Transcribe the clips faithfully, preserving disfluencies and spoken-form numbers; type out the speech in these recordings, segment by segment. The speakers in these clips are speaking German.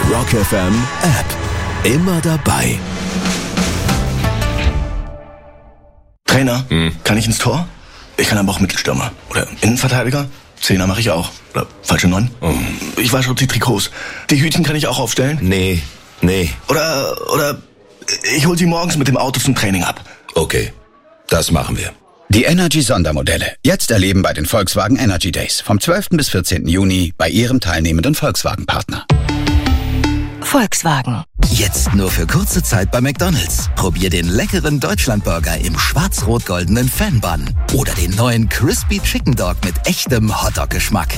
Rock F M App. Immer dabei. Trainer, Hm. kann ich ins Tor? Ich kann aber auch Mittelstürmer. Oder Innenverteidiger? Zehner mache ich auch. Oder falsche Neun? Oh. Ich wasche die Trikots. Die Hütchen kann ich auch aufstellen? Nee, nee. Oder, oder ich hol sie morgens mit dem Auto zum Training ab. Okay, das machen wir. Die Energy-Sondermodelle. Jetzt erleben bei den Volkswagen Energy Days. Vom zwölften bis vierzehnten Juni bei Ihrem teilnehmenden Volkswagen-Partner. Volkswagen. Jetzt nur für kurze Zeit bei McDonald's. Probier den leckeren Deutschlandburger im schwarz-rot-goldenen Fan-Bun. Oder den neuen Crispy Chicken Dog mit echtem Hotdog-Geschmack.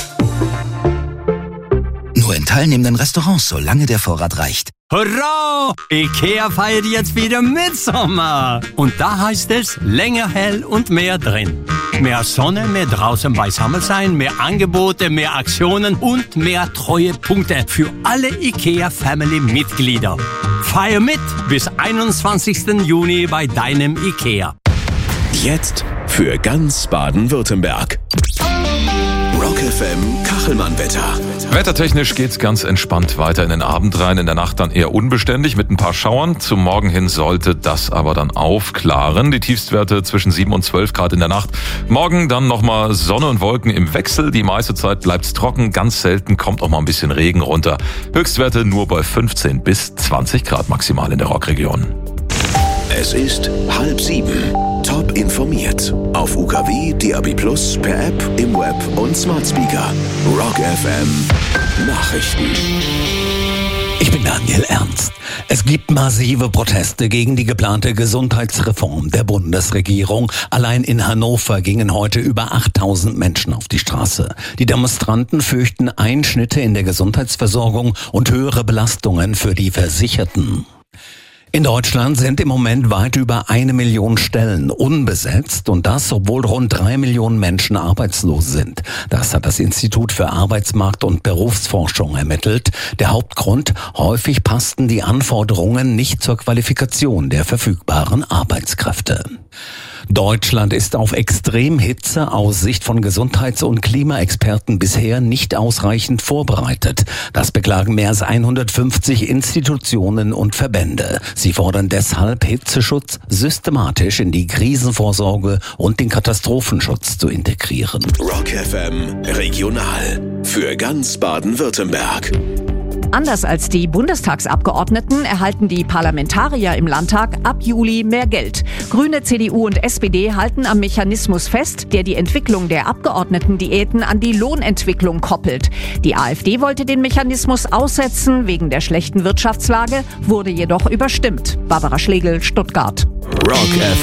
Nur in teilnehmenden Restaurants, solange der Vorrat reicht. Hurra! IKEA feiert jetzt wieder Mitsommer. Und da heißt es, länger hell und mehr drin. Mehr Sonne, mehr draußen beisammen sein, mehr Angebote, mehr Aktionen und mehr Treuepunkte für alle IKEA-Family-Mitglieder. Feier mit bis einundzwanzigsten Juni bei deinem IKEA. Jetzt für ganz Baden-Württemberg. Rock F M Kachelmann-Wetter. Wettertechnisch geht's ganz entspannt weiter in den Abend rein, in der Nacht dann eher unbeständig mit ein paar Schauern. Zum Morgen hin sollte das aber dann aufklaren. Die Tiefstwerte zwischen sieben und zwölf Grad in der Nacht. Morgen dann nochmal Sonne und Wolken im Wechsel. Die meiste Zeit bleibt's trocken, ganz selten kommt auch mal ein bisschen Regen runter. Höchstwerte nur bei fünfzehn bis zwanzig Grad maximal in der Rockregion. Es ist halb sieben. Top informiert. Auf U K W, D A B plus, per App, im Web und Smart Speaker. Rock F M Nachrichten. Ich bin Daniel Ernst. Es gibt massive Proteste gegen die geplante Gesundheitsreform der Bundesregierung. Allein in Hannover gingen heute über achttausend Menschen auf die Straße. Die Demonstranten fürchten Einschnitte in der Gesundheitsversorgung und höhere Belastungen für die Versicherten. In Deutschland sind im Moment weit über eine Million Stellen unbesetzt und das, obwohl rund drei Millionen Menschen arbeitslos sind. Das hat das Institut für Arbeitsmarkt- und Berufsforschung ermittelt. Der Hauptgrund: häufig passten die Anforderungen nicht zur Qualifikation der verfügbaren Arbeitskräfte. Deutschland ist auf Extremhitze aus Sicht von Gesundheits- und Klimaexperten bisher nicht ausreichend vorbereitet. Das beklagen mehr als hundertfünfzig Institutionen und Verbände. Sie fordern deshalb, Hitzeschutz systematisch in die Krisenvorsorge und den Katastrophenschutz zu integrieren. Rock F M Regional. Für ganz Baden-Württemberg. Anders als die Bundestagsabgeordneten erhalten die Parlamentarier im Landtag ab Juli mehr Geld. Grüne, C D U und S P D halten am Mechanismus fest, der die Entwicklung der Abgeordnetendiäten an die Lohnentwicklung koppelt. Die AfD wollte den Mechanismus aussetzen wegen der schlechten Wirtschaftslage, wurde jedoch überstimmt. Barbara Schlegel, Stuttgart. Rock F M